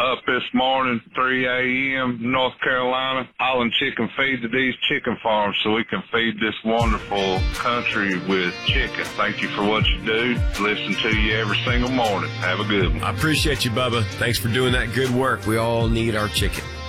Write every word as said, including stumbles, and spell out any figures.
Up this morning, three a.m., North Carolina, hauling chicken feed to these chicken farms so we can feed this wonderful country with chicken. Thank you for what you do. Listen to you every single morning. Have a good one. I appreciate you, Bubba. Thanks for doing that good work. We all need our chicken.